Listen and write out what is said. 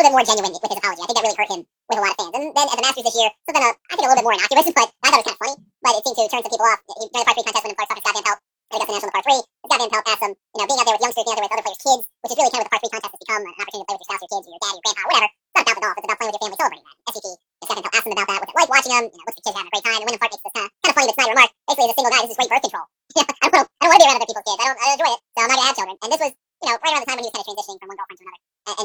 little bit more genuine with his apology. I think that really hurt him with a lot of fans. And then at the Masters this year, something I think a little bit more innocuous, but I thought it was kind of funny. But it seemed to turn some people off. During the par 3 contest when Clark talked to Scott Van Pelt at Augusta National in the par 3, Scott Van Pelt asked him, being out there with youngsters, being out there with other players' kids, which is really kind of what the par 3 contest has become, an opportunity to play with your spouse, your kids, or your dad, or your grandpa, or whatever. It's not about the golf. It's about playing with your family, celebrating that. SCT, Scott Van Pelt asked him about that. What's it like watching him? Looks like the kids having a great time. And Wyndham Clark makes this kind of funny but snide remark. Basically, as a single guy, this is great birth control. I don't want to be around other people's kids. I don't enjoy it, so I'm not gonna have children. And this was